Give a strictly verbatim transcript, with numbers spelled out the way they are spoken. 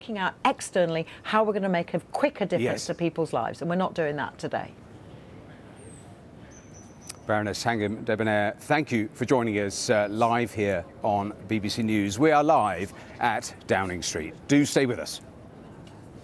Looking out externally how we're going to make a quicker difference Yes. to people's lives, and we're not doing that today. Baroness Sangam Debonair, thank you for joining us uh, live here on B B C News. We are live at Downing Street. Do stay with us.